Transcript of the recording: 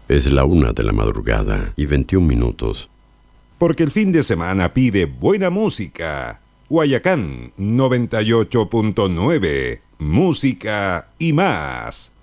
Es la 1:21 a.m. Porque el fin de semana pide buena música. Guayacán 98.9. Música y más.